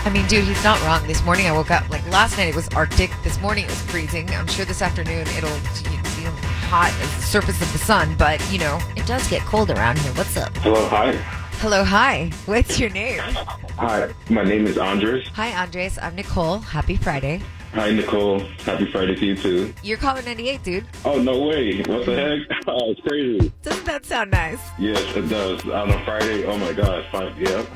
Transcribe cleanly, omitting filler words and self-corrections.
I mean, dude, he's not wrong. This morning I woke up, like last night it was Arctic. This morning it was freezing. I'm sure this afternoon it'll be hot as the surface of the sun, but, it does get cold around here. What's up? Hello, hi. Hello, hi. What's your name? Hi, my name is Andres. Hi, Andres. I'm Nicole. Happy Friday. Hi, Nicole. Happy Friday to you, too. You're calling 98, dude. Oh, no way. What the heck? Oh, it's crazy. Doesn't that sound nice? Yes, it does. On a Friday, oh my gosh. Yeah.